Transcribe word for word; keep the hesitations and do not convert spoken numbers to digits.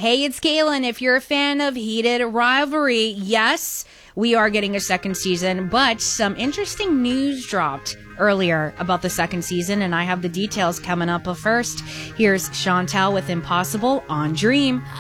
Hey, it's Kaylin. If you're a fan of Heated Rivalry, yes, we are getting a second season, but some interesting news dropped earlier about the second season, and I have the details coming up. But first, here's Chantel with Impossible on Dream.